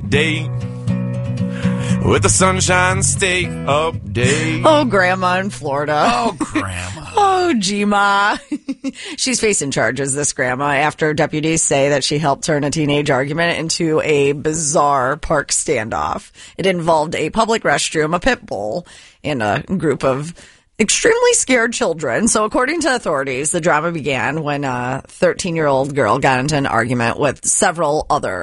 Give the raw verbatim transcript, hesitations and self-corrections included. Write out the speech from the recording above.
date with the Sunshine State update. Oh, Grandma in Florida. Oh, Grandma. Oh, G-Ma. She's facing charges, this grandma, after deputies say that she helped turn a teenage argument into a bizarre park standoff. It involved a public restroom, a pit bull, and a group of extremely scared children. So according to authorities, the drama began when a thirteen-year-old girl got into an argument with several other